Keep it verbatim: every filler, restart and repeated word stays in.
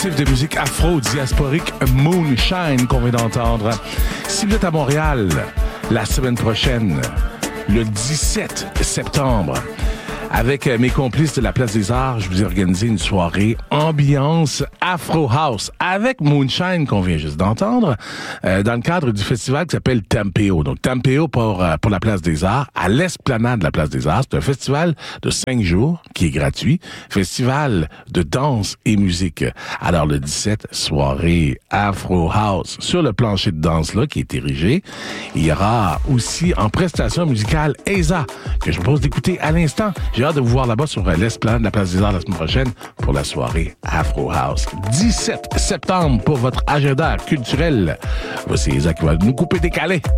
collectif de musique afro-diasporique Moonshine qu'on vient d'entendre. Si vous êtes à Montréal, la semaine prochaine, le dix-sept septembre, avec mes complices de la Place des Arts, je vous ai organisé une soirée ambiance Afro House avec Moonshine qu'on vient juste d'entendre euh, dans le cadre du festival qui s'appelle Tampeo. Donc Tampeo pour, euh, pour la Place des Arts, à l'esplanade de la Place des Arts. C'est un festival de cinq jours qui est gratuit. Festival de danse et musique. Alors le dix-sept, soirée Afro House sur le plancher de danse-là qui est érigé. Il y aura aussi en prestation musicale Eza, que je vous propose d'écouter à l'instant. J'ai hâte de vous voir là-bas sur l'esplanade de la Place des Arts la semaine prochaine pour la soirée Afro House. dix-sept septembre pour votre agenda culturel. Voici Eza qui va nous couper des calais.